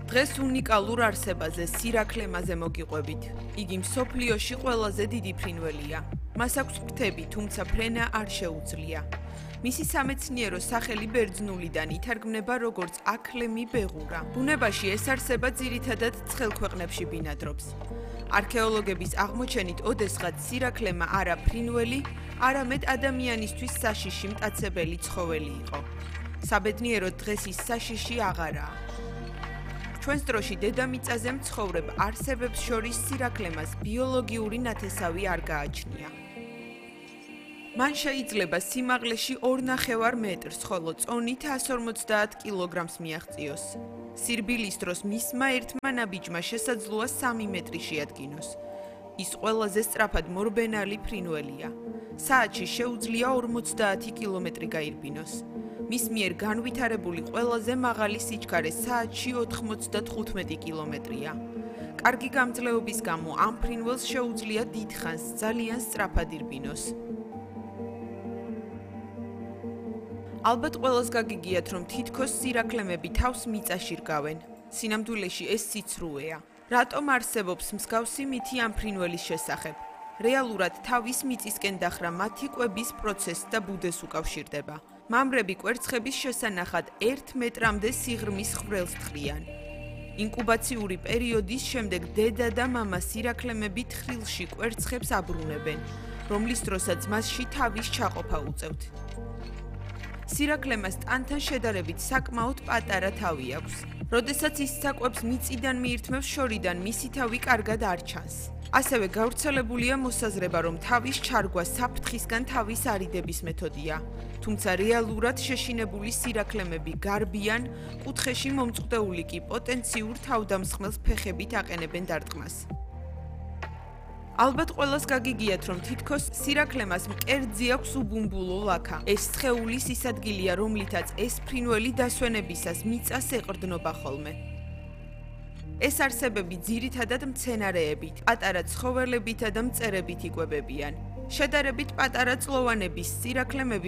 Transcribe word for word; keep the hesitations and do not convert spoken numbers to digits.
დღეს უნიკალურ არსებაზე სირაქლემაზე მოგიყვებით. იგი მსოფლიოში ყველაზე დიდი ფრინველია. მას აქვს ფრთები, თუმცა ფრენა არ შეუძლია. მისი სამეცნიერო სახელი ბერძნულიდან ითარგმნება როგორც აკლემი ბეღურა. ბუნებაში ეს არსება ძირითადად ცხელ ქვეყნებში ბინადრობს. არქეოლოგების აღმოჩენით ოდესღაც სირაქლემა არა ფრინველი, არამედ ადამიანისთვის საშიში მტაცებელი ცხოველი იყო. საბედნიეროდ დღეს ის საშიში აღარაა. ჩვენს დროში დედამიწაზე მცხოვრებ არსებებს შორის სირაქლემას ბიოლოგიური ნათესავი არ გააჩნია. მან შეიძლება სიმაღლეში ორ ნახევარ მეტრს, ხოლო წონით εκατს ორმოცდაათ კილოგრამს მიაღწიოს. სირბილის დროს მისმა ერთმა ნაბიჯმა შესაძლოა სამი მეტრი შეადგინოს. ის ყველაზე სწრაფად მორბენალი ფრინველია. საათში შეუძლია ორმოცდაათი კილომეტრი გაირბინოს. მის მიერ განვითარებული ყველაზე მაღალი სიჩქარე საათში ოთხმოცდათხუთმეტი კილომეტრია. კარგი გამძლეობის გამო ამ ფრინველს შეუძლია დიდხანს ძალიან სწრაფად ირბინოს. ალბათ ყველას გაგიგიათ, რომ თითქოს სირაქლემები თავს მიწაში რგავენ. სინამდვილეში ეს სიცრუეა. რატომ არსებობს მსგავსი მითი ამ ფრინველის შესახებ? რეალურად თავის მიწისკენ დახრა მათი კვების პროცესს და ბუდეს უკავშირდება. მამრები კვერცხების შესანახად ერთ მეტრამდე სიღრმის ხვრელს თხრიან. ინკუბაციური პერიოდის შემდეგ დედა და მამა სირაქლემები თხრილში კვერცხებს აბრუნებენ, რომლის დროსაც მასში თავის ჩაყოფა უწევთ. სირაქლემას ტანთან შედარებით საკმაოდ პატარა თავი აქვს. როდესაც ის საკვებს მიწიდან მიირთმევს, შორიდან მისი თავი კარგად არ ჩანს. ასევე გავრცელებულია მოსაზრება, რომ თავის ჩარგვა საფრთხისგან თავის არიდების მეთოდია. თუმცა რეალურად შეშინებული სირაქლემები გარბიან, კუთხეში მომწყდეული კი პოტენციურ თავდამსხმელს ფეხებით აყენებენ დარტყმას. ალბათ ყველას გაგიგიათ, რომ თითქოს სირაქლემას მკერდზე აქვს უბუმბულო ლაქა. ეს სხეულის ის ადგილია, რომლითაც ეს ფრინველი დასვენებისას მიწას ეყრდნობა ხოლმე. ეს არსებები ძირითადად მცენარეებით, პატარა ცხოველებითა და მწერებით იკვებებიან. შედარებით პატარა წლოვანების სირაქლემები